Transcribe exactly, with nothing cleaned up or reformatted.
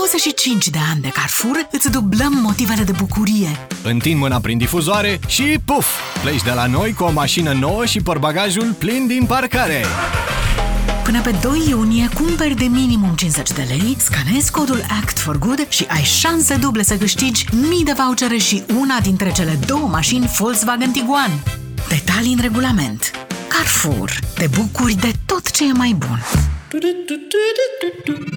douăzeci și cinci de ani de Carrefour îți dublăm motivele de bucurie. Întind mâna prin difuzoare și puf! Pleci de la noi cu o mașină nouă și portbagajul plin din parcare. Până pe doi iunie, cumperi de minimum cincizeci de lei, scanezi codul Act for Good și ai șanse duble să câștigi mii de vouchere și una dintre cele două mașini Volkswagen Tiguan. Detalii în regulament. Carrefour. Te bucuri de tot ce e mai bun.